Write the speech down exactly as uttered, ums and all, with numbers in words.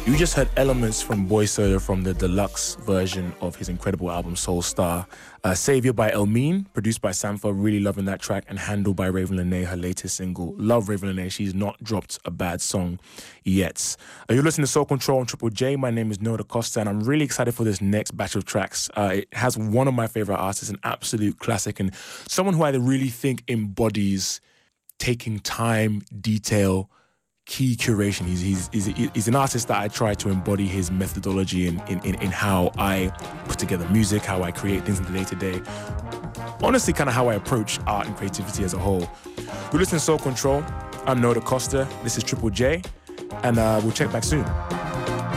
You just heard elements from Boy Soda from the deluxe version of his incredible album Soul Star. Uh, Savior by Elmine, produced by Sampha, really loving that track, and Handle by Raven Lenae, her latest single. Love Raven Lenae, she's not dropped a bad song yet. Uh, you're listening to Soul Control on Triple J. My name is Noah Da Costa, and I'm really excited for this next batch of tracks. Uh, it has one of my favorite artists, an absolute classic, and someone who I really think embodies taking time, detail, key curation. He's, he's, he's, he's an artist that I try to embody his methodology in, in, in, in how I put together music, how I create things in the day-to-day. Honestly, kind of how I approach art and creativity as a whole. You're listening to Soul Control. I'm Noah Da Costa. This is Triple J, and uh, we'll check back soon.